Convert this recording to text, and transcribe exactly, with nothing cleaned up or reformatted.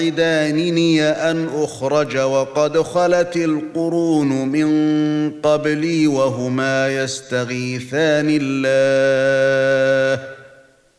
يعدانني أن أخرج وقد خلت القرون من قبلي وهما يستغيثان الله